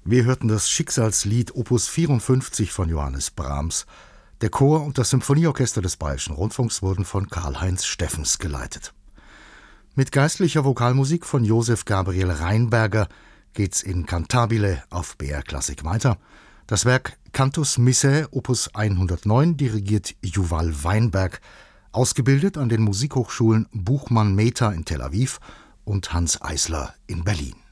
Wir hörten das Schicksalslied Opus 54 von Johannes Brahms. Der Chor und das Symphonieorchester des Bayerischen Rundfunks wurden von Karl-Heinz Steffens geleitet. Mit geistlicher Vokalmusik von Josef Gabriel Rheinberger geht's in Cantabile auf BR Klassik weiter. Das Werk Cantus Missae Opus 109 dirigiert Yuval Weinberg, ausgebildet an den Musikhochschulen Buchmann-Mehta in Tel Aviv und Hanns Eisler in Berlin.